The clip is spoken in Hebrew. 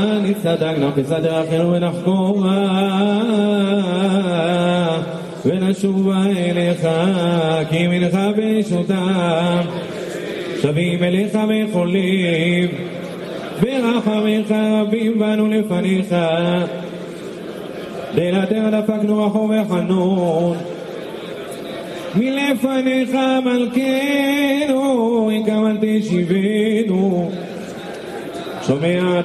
נצטדקנו בסדר אחר ונחקורה ונשובה אליך כי מנך בישותם שבים אליך ויכולים ברחמיך רבים בנו לפניך דלתך דפקנו רחום וחנון מלפניך מלכנו אם קמת שיבנו שומע